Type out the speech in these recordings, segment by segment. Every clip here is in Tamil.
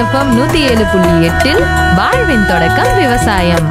எஃப்எம் 107.8 வாழ்வின் தொடக்கம் விவசாயம்.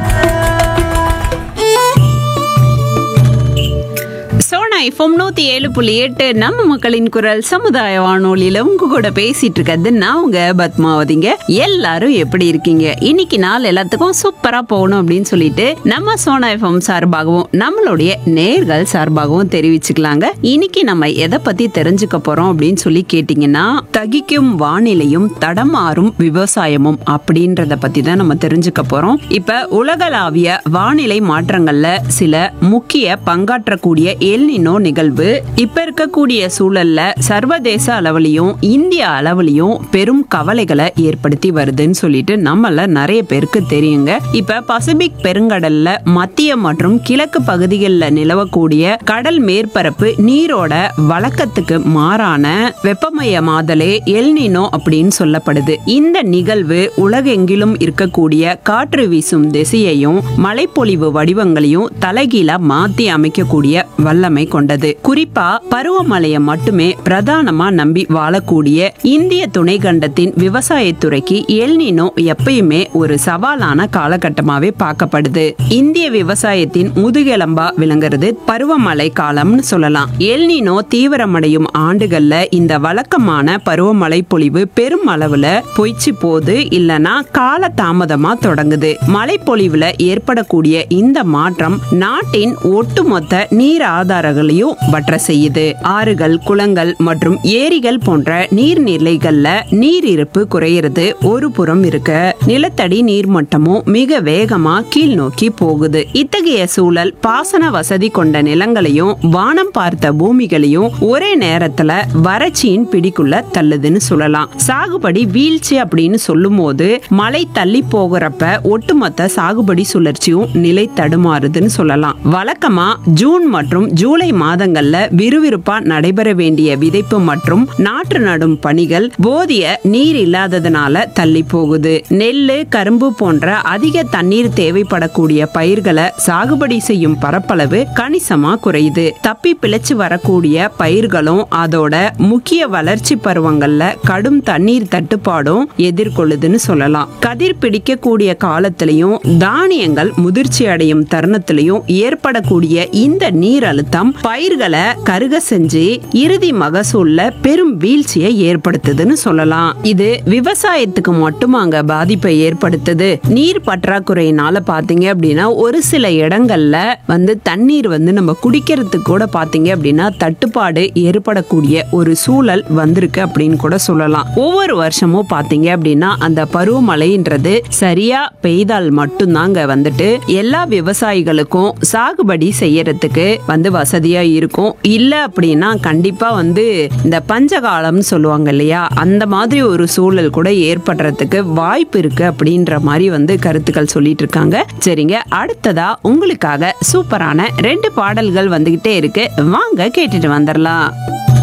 சோனா எஃப்எம் 107.8 நம்ம மக்களின் குரல் சமுதாய வானொலியில உங்க கூட பேசிட்டு இருக்கிறது நான் உங்க பத்மாவதிங்க. எல்லாரும் எப்படி இருக்கீங்க? இன்னைக்கு நாள் எல்லாத்துக்கும் சூப்பரா போகணும் அப்படின்னு சொல்லிட்டு நம்ம சோனா எஃப்எம் சார்பாகவும் நம்மளுடைய நேர்கள் சார்பாகவும் தெரிவிச்சுக்கலாங்க. இன்னைக்கு நம்ம எதை பத்தி தெரிஞ்சுக்க போறோம் அப்படின்னு சொல்லி கேட்டீங்கன்னா, தகிக்கும் வானிலையும் தடமாறும் விவசாயமும் அப்படின்றத பத்தி தான் நம்ம தெரிஞ்சுக்க போறோம். இப்ப உலகளாவிய வானிலை மாற்றங்கள்ல சில முக்கிய பங்காற்றக்கூடிய எல்னினோ நிகழ்வு இப்ப இருக்கக்கூடிய சூழல்ல சர்வதேச அளவுலயும் இந்திய அளவுலயும் பெரும் கவலைகளை ஏற்படுத்தி வருதுன்னு சொல்லிட்டு நம்மள நிறைய பேருக்கு தெரியுங்க. இப்ப பசிபிக் பெருங்கடல்ல மத்திய மற்றும் கிழக்கு பகுதிகளில் நிலவக்கூடிய கடல் மேற்பரப்பு நீரோட வழக்கத்துக்கு மாறான வெப்பமயமாதலே எல்னினோ அப்படின்னு சொல்லப்படுது. இந்த நிகழ்வு உலகெங்கிலும் இருக்கக்கூடிய காற்று வீசும் திசையையும் மழைப்பொழிவு வடிவங்களையும் தலைகீழா மாத்தி அமைக்கக்கூடிய வல்லமை கொண்டது. குறிப்பா பருவமழையை மட்டுமே பிரதானமா நம்பி வாழக்கூடிய இந்திய துணைக்கண்டத்தின் விவசாயத்துறைக்கு எல்னினோ எப்பயுமே ஒரு சவாலான காலகட்டமாவே பார்க்கப்படுது. இந்திய விவசாயத்தின் முதுகெலும்பா விளங்குறது பருவமழை காலம்னு சொல்லலாம். எல்னினோ தீவிரமடையும் ஆண்டுகள்ல இந்த வழக்கமான பருவமழை பொழிவு பெரும் அளவுல பொய்ச்சு போது இல்லனா கால தாமதமா தொடங்குது. மழைப்பொழிவுல ஏற்படக்கூடிய இந்த மாற்றம் நாட்டின் ஒட்டுமொத்த நீர் ஆதாரங்களையும் வற்ற செய்யுது. ஆறுகள், குளங்கள் மற்றும் ஏரிகள் போன்ற நீர்நிலைகள்ல நீர் இருப்பு குறையிறது ஒரு புறம் இருக்க, நிலத்தடி நீர்மட்டமும் மிக வேகமா கீழ் நோக்கி போகுது. இத்தகைய சூழல் பாசன வசதி கொண்ட நிலங்களையும் வானம் பார்த்த பூமிகளையும் ஒரே நேரத்துல வறட்சியின் பிடிக்குள்ள தள்ளுதுன்னு சொல்லலாம். சாகுபடி வீழ்ச்சி அப்படின்னு சொல்லும் போது மழை தள்ளி போகிறப்ப ஒட்டுமொத்த சாகுபடி சுழற்சியும் நிலை தடுமாறுதுன்னு சொல்லலாம். வழக்கமா ஜூன் மற்றும் ஜூலை மாதங்கள்ல விறுவிறுப்பா நடைபெற வேண்டிய விதைப்பு மற்றும் நாற்று நடும் பணிகள் போதிய நீர் இல்லாததுனால தள்ளி போகுது. நெல்லு, கரும்பு போன்ற அதிக தண்ணீர் தேவைப்படக்கூடிய பயிர்களை சாகுபடி செய்யும் பரப்பளவு கணிசமா குறையுது. தப்பி பிழைச்சு வரக்கூடிய பயிர்களும் அதோட முக்கிய வளர்ச்சி பருவங்கள்ல கடும் தண்ணீர் தட்டுப்பாடும் எதிர்கொள்ளுதுன்னு சொல்லலாம். கதிர் பிடிக்கக்கூடிய காலத்திலையும் தானியங்கள் முதிர்ச்சி அடையும் தருணத்திலையும் ஏற்படக்கூடிய இந்த நீர் அழுத்தம் பயிர்களை கருக செஞ்சு இறுதி மகசூல்ல பெரும் வீழ்ச்சியை ஏற்படுத்துதுன்னு சொல்லலாம். இது விவசாயத்துக்கு மட்டும் அங்க பாதிப்பை ஏற்படுத்துது. நீர் பற்றாக்குறையினால பாத்தீங்க அப்படின்னா ஒரு சில இடங்கள்ல தண்ணீர் நம்ம குடிக்கிறதுக்கு கூட பாத்தீங்க அப்படின்னா தட்டுப்பாடு ஏற்படக்கூடிய ஒரு சூழல் வந்திருக்கு அப்படின்னு கூட சொல்லலாம். ஒவ்வொரு வருஷமும் பாத்தீங்க அப்படின்னா அந்த பருவமழைன்றது சரியா பெய்தால் மட்டும்தாங்க எல்லா விவசாயிகளுக்கும் சாகுபடி செய்யறதுக்கு வசதியா இருக்கும். இல்ல அப்படின்னா கண்டிப்பா இந்த பஞ்சகாலம்னு சொல்லுவாங்க இல்லையா, அந்த மாதிரி ஒரு சூழல் கூட ஏற்படுறதுக்கு வாய்ப்பு இருக்கு அப்படின்ற மாதிரி கருத்துக்கள் சொல்லிட்டு இருக்காங்க. சரிங்க, அடுத்ததா உங்களுக்காக சூப்பரான 2 பாடல்கள் வந்துகிட்டே இருக்கு. வாங்க கேட்டுட்டு வந்துடலாம்.